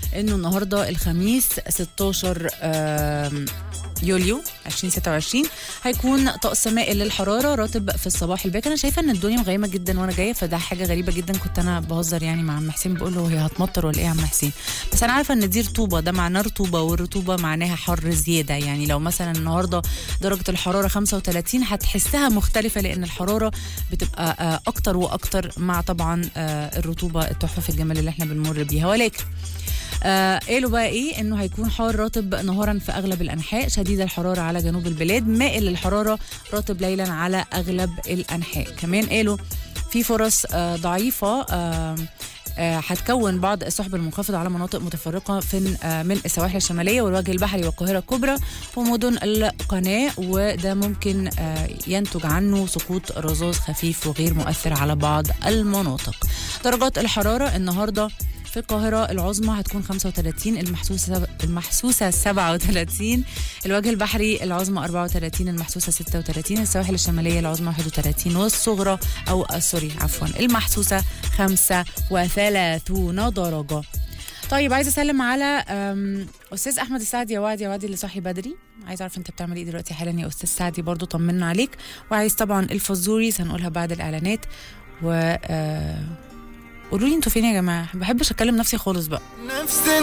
انه النهارده الخميس 16 يوليو 2026 هيكون طقس مائل للحراره رطب في الصباح الباكر. انا شايفه ان الدنيا مغيمه جدا وانا جايه، فده حاجه غريبه جدا. كنت انا بهزر يعني مع عم حسين بقول له هي هتمطر ولا ايه يا عم حسين، بس انا عارفه ان دي رطوبه، ده معناه رطوبه، والرطوبه معناها حر زياده. يعني لو مثلا النهارده درجه الحراره 35 هتحسها مختلفه، لان الحراره بتبقى اكتر واكتر مع طبعا الرطوبه التحفه في الجمال اللي احنا بنمر بيها. ولكن قالوا بقى ايه، انه هيكون حار رطب نهارا في اغلب الانحاء، شديد الحراره على جنوب البلاد، مائل للحراره رطب ليلا على اغلب الانحاء. كمان قالوا في فرص ضعيفه هتكون بعض السحب المنخفضة على مناطق متفرقة من السواحل الشمالية والوجه البحري والقاهرة الكبرى ومدن القناة، وده ممكن ينتج عنه سقوط رذاذ خفيف وغير مؤثر على بعض المناطق. درجات الحرارة النهاردة في القاهرة العظمى هتكون 35، المحسوسة 37، الوجه البحري العظمى 34، المحسوسة 36، السواحل الشمالية العظمى 31، والصغرى المحسوسة 35 درجة. طيب عايزة أسلم على أستاذ أحمد السعدي. يا وادي اللي صاحي بدري، عايز أعرف أنت بتعمل إيه دلوقتي حالا يا أستاذ سعدي، برضو طمنا عليك. وعايز طبعا الفزوريز هنقولها بعد الإعلانات. و قولوا لي انتوا فين يا جماعه، ما بحبش اكلم نفسي خالص بقى.